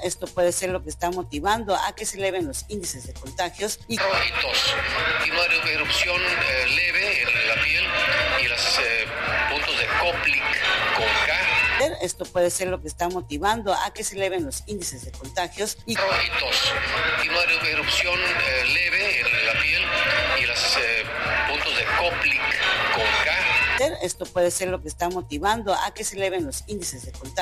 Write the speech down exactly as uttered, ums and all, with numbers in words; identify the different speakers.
Speaker 1: Esto puede ser lo que está motivando a que se eleven los índices de contagios y,
Speaker 2: y tos, y una erupción eh, leve en la piel y los eh, puntos de Koplik con K.
Speaker 1: Esto puede ser lo que está motivando a que se eleven los índices de contagios y,
Speaker 2: y tos, y una erupción eh, leve en la piel y los eh, puntos de Koplik con K.
Speaker 1: Esto puede ser lo que está motivando a que se eleven los índices de contagio.